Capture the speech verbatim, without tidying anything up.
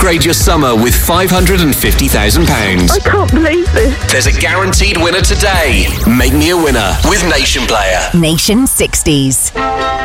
Upgrade your summer with five hundred fifty thousand pounds. I can't believe this. There's a guaranteed winner today. Make me a winner with Nation Player. Nation sixties.